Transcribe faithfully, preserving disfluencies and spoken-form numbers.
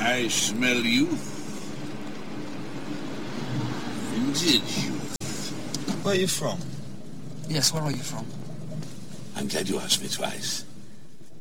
I smell youth. Vintage youth. Where are you from? Yes, where are you from? I'm glad you asked me twice.